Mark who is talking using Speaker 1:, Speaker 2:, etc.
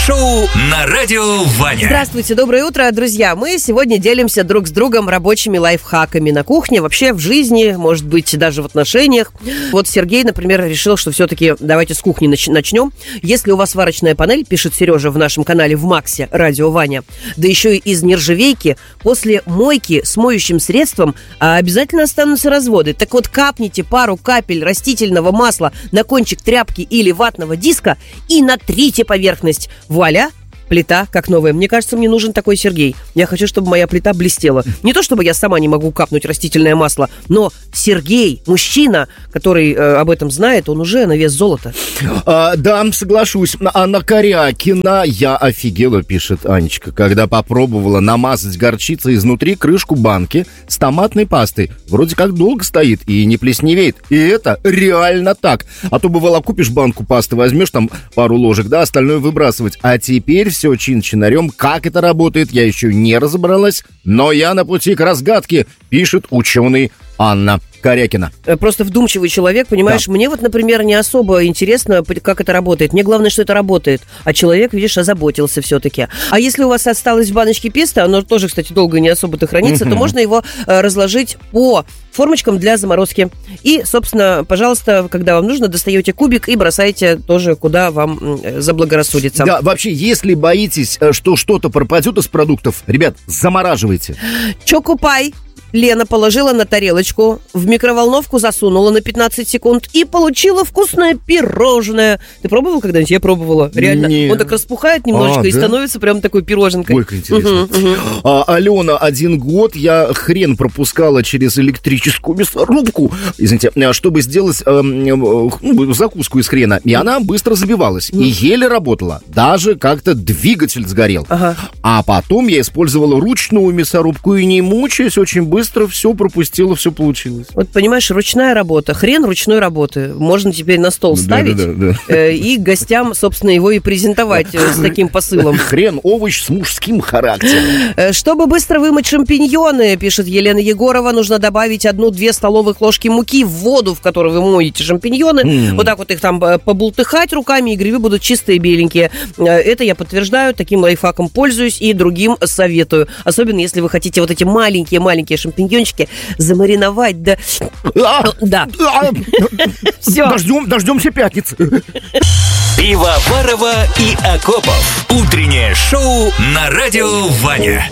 Speaker 1: шоу на радио Ваня.
Speaker 2: Здравствуйте, доброе утро, друзья. Мы сегодня делимся друг с другом рабочими лайфхаками на кухне, вообще в жизни, может быть, даже в отношениях. Вот Сергей, например, решил, что все-таки давайте с кухни начнем. Если у вас сварочная панель, пишет Сережа в нашем канале в Максе, радио Ваня, да еще и из нержавейки, после мойки с моющим средством обязательно останутся разводы. Так вот, капните пару капель растительного масла на кончик тряпки или ватного диска и натрите поверхность. Вуаля! Плита как новая. Мне кажется, мне нужен такой Сергей. Я хочу, чтобы моя плита блестела. Не то, чтобы я сама не могу капнуть растительное масло, но Сергей, мужчина, который об этом знает, он уже на вес золота.
Speaker 3: Да, соглашусь. Анна Корякина, я офигела, пишет Анечка, когда попробовала намазать горчицей изнутри крышку банки с томатной пастой. Вроде как долго стоит и не плесневеет. И это реально так. А то, бывало, купишь банку пасты, возьмешь там пару ложек, да, остальное выбрасывать. А теперь все чин-чинарем. Как это работает, я еще не разобралась, но я на пути к разгадке, пишет ученый Анна Корякина.
Speaker 2: Просто вдумчивый человек, понимаешь, да. Мне вот, например, не особо интересно, как это работает. Мне главное, что это работает. А человек, видишь, озаботился все-таки. А если у вас осталось в баночке песто, оно тоже, кстати, долго не особо-то хранится, то можно его разложить по формочкам для заморозки. И, собственно, пожалуйста, когда вам нужно, достаете кубик и бросаете тоже, куда вам заблагорассудится.
Speaker 3: Да, вообще, если боитесь, что что-то пропадет из продуктов, ребят, замораживайте.
Speaker 2: Чокупай. Лена положила на тарелочку, в микроволновку засунула на 15 секунд и получила вкусное пирожное. Ты пробовал когда-нибудь? Я пробовала, реально.
Speaker 3: Нет.
Speaker 2: Он так распухает немножечко и становится прям такой пироженкой.
Speaker 3: Ой, как интересно. Алена, 1 год я хрен пропускала через электрическую мясорубку, извините, чтобы сделать закуску из хрена. И она быстро забивалась и еле работала. Даже как-то двигатель сгорел. А потом я использовала ручную мясорубку и, не мучаясь, очень быстро все пропустила, все получилось.
Speaker 2: Вот, понимаешь, ручная работа. Хрен ручной работы. Можно теперь на стол ставить и гостям, собственно, его и презентовать с таким посылом.
Speaker 3: Хрен, овощ с мужским характером.
Speaker 2: Чтобы быстро вымыть шампиньоны, пишет Елена Егорова, нужно добавить 1-2 столовых ложки муки в воду, в которой вы моете шампиньоны. Вот так вот их там побултыхать руками, и грибы будут чистые, беленькие. Это я подтверждаю, таким лайфхаком пользуюсь и другим советую. Особенно, если вы хотите вот эти маленькие шампиньончики замариновать, да. Все.
Speaker 3: Дождемся пятницы.
Speaker 1: Пивоварова и Акопов. Утреннее шоу на радио Ваня.